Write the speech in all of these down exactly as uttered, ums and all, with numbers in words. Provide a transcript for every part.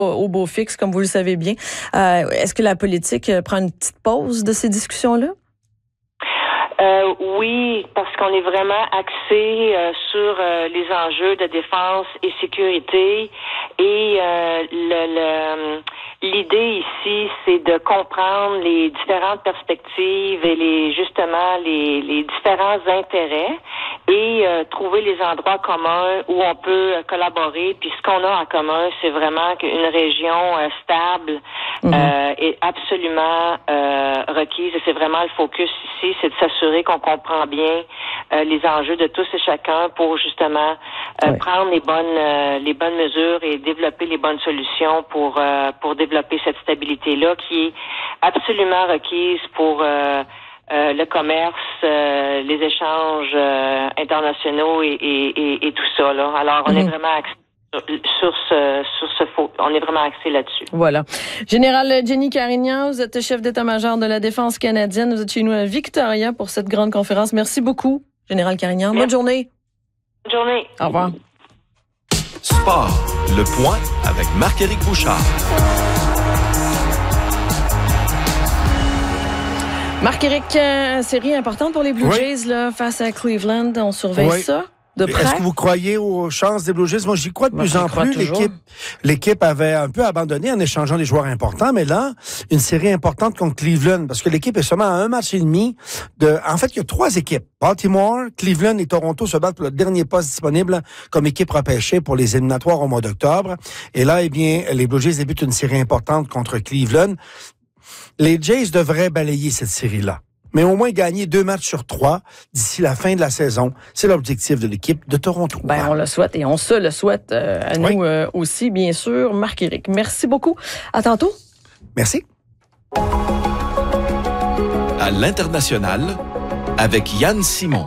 au beau fixe, comme vous le savez bien. Euh, est-ce que la politique prend une petite pause de ces discussions-là? Euh, oui, parce qu'on est vraiment axé euh, sur euh, les enjeux de défense et sécurité. Et euh, le, le, l'idée ici, c'est de comprendre les différentes perspectives et les justement les, les différents intérêts et euh, trouver les endroits communs où on peut collaborer. Puis ce qu'on a en commun, c'est vraiment qu'une région euh, stable mmh. euh, est absolument euh, requise. Et c'est vraiment le focus ici, c'est de s'assurer qu'on comprend bien euh, les enjeux de tous et chacun pour justement euh, oui. prendre les bonnes euh, les bonnes mesures et développer les bonnes solutions pour euh, pour développer cette stabilité-là qui est absolument requise pour euh, euh, le commerce, euh, les échanges euh, internationaux et, et, et, et tout ça. Là. Alors, on mm-hmm. est vraiment axé sur ce, sur ce faux. On est vraiment axé là-dessus. Voilà. Général Jenny Carignan, vous êtes chef d'état-major de la Défense canadienne. Vous êtes chez nous à Victoria pour cette grande conférence. Merci beaucoup, Général Carignan. Bonne journée. Bonne journée. Au revoir. Sport, le point avec Marc-Éric Bouchard. Marc-Éric, euh, série importante pour les Blue oui. Jays là, face à Cleveland. On surveille oui. ça de près. Est-ce que vous croyez aux chances des Blue Jays? Moi, j'y crois de Moi, plus en plus. L'équipe, l'équipe avait un peu abandonné en échangeant des joueurs importants, mais là, une série importante contre Cleveland, parce que l'équipe est seulement à un match et demi de... En fait, il y a trois équipes. Baltimore, Cleveland et Toronto se battent pour le dernier poste disponible comme équipe repêchée pour les éliminatoires au mois d'octobre. Et là, eh bien, les Blue Jays débutent une série importante contre Cleveland. Les Jays devraient balayer cette série-là, mais au moins gagner deux matchs sur trois d'ici la fin de la saison. C'est l'objectif de l'équipe de Toronto. Ben, on le souhaite et on se le souhaite euh, à nous oui. euh, aussi, bien sûr. Marc-Éric, merci beaucoup. À tantôt. Merci. À l'international, avec Yann Simon.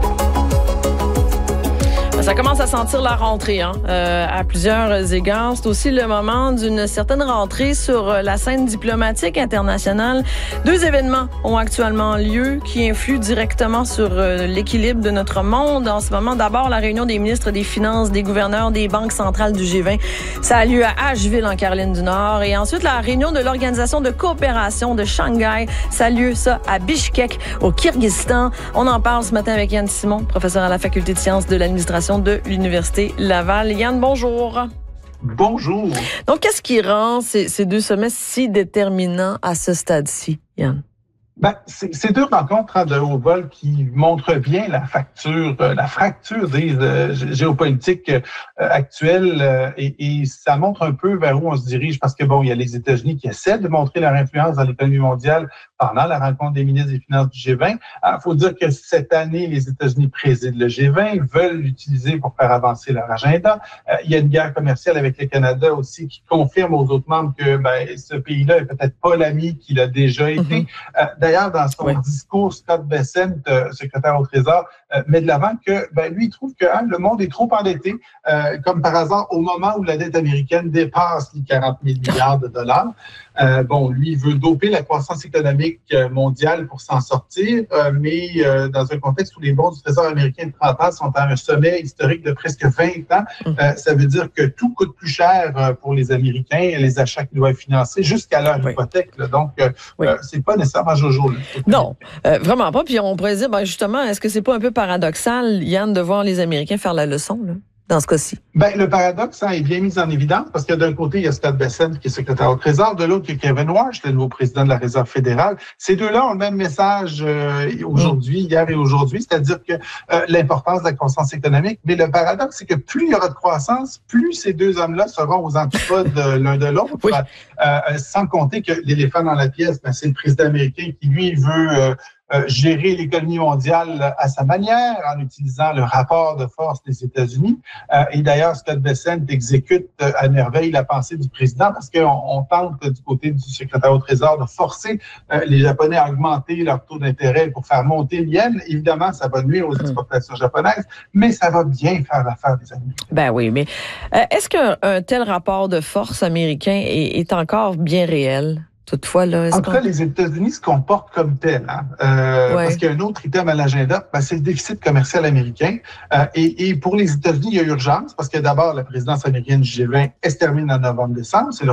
Ça commence à sentir la rentrée hein, euh, à plusieurs égards. C'est aussi le moment d'une certaine rentrée sur la scène diplomatique internationale. Deux événements ont actuellement lieu qui influent directement sur euh, l'équilibre de notre monde. En ce moment, d'abord, la réunion des ministres des Finances, des gouverneurs des banques centrales du G vingt. Ça a lieu à Asheville, en Caroline du Nord. Et ensuite, la réunion de l'Organisation de coopération de Shanghai. Ça a lieu, ça, à Bishkek, au Kirghizistan. On en parle ce matin avec Yann Simon, professeur à la Faculté de sciences de l'administration de l'Université Laval. Yann, bonjour. Bonjour. Donc, qu'est-ce qui rend ces, ces deux sommets si déterminants à ce stade-ci, Yann? Ben, c'est, c'est deux rencontres hein, de haut vol qui montrent bien la fracture, euh, la fracture des euh, géopolitiques euh, actuelles euh, et, et ça montre un peu vers où on se dirige parce que bon, il y a les États-Unis qui essaient de montrer leur influence dans l'économie mondiale pendant la rencontre des ministres des Finances du G vingt. Il faut dire que cette année, les États-Unis président le G vingt, veulent l'utiliser pour faire avancer leur agenda. Euh, il y a une guerre commerciale avec le Canada aussi qui confirme aux autres membres que ben, ce pays-là est peut-être pas l'ami qu'il a déjà été. Mm-hmm. Euh, D'ailleurs, dans son oui. discours, Scott Bessent, euh, secrétaire au Trésor, euh, met de l'avant que ben, lui, il trouve que hein, le monde est trop endetté, euh, comme par hasard, au moment où la dette américaine dépasse les quarante mille milliards de dollars. Euh, bon, lui, il veut doper la croissance économique mondiale pour s'en sortir, euh, mais euh, dans un contexte où les bons du Trésor américain de trente ans sont à un sommet historique de presque vingt ans, euh, ça veut dire que tout coûte plus cher euh, pour les Américains et les achats qu'ils doivent financer jusqu'à leur oui. hypothèque. Là. Donc, euh, oui. euh, c'est pas nécessairement jojo. Là. Non, euh, vraiment pas. Puis on pourrait dire, ben, justement, est-ce que c'est pas un peu paradoxal, Yann, de voir les Américains faire la leçon, là? Dans ce cas-ci? Ben, le paradoxe hein, est bien mis en évidence parce que d'un côté, il y a Scott Bessent qui est secrétaire au Trésor, de l'autre, il y a Kevin Warsh, le nouveau président de la Réserve fédérale. Ces deux-là ont le même message euh, aujourd'hui, mmh. hier et aujourd'hui, c'est-à-dire que euh, l'importance de la croissance économique. Mais le paradoxe, c'est que plus il y aura de croissance, plus ces deux hommes-là seront aux antipodes de l'un de l'autre. Oui. Euh, sans compter que l'éléphant dans la pièce, ben, c'est le président américain qui, lui, veut... Euh, Euh, gérer l'économie mondiale à sa manière en utilisant le rapport de force des États-Unis. Euh, et d'ailleurs, Scott Bessent exécute euh, à merveille la pensée du président parce qu'on on tente du côté du secrétaire au Trésor de forcer euh, les Japonais à augmenter leur taux d'intérêt pour faire monter le yen. Évidemment, ça va nuire aux exportations japonaises, mais ça va bien faire l'affaire des Américains. Ben oui, mais euh, est-ce qu'un un tel rapport de force américain est, est encore bien réel? Toutefois, là, en tout cas, les États-Unis se comportent comme tels. Hein? Euh, ouais. Parce qu'il y a un autre item à l'agenda, ben, c'est le déficit commercial américain. Euh, et, et pour les États-Unis, il y a urgence parce que d'abord, la présidence américaine du G vingt, elle se termine en novembre-décembre. C'est leur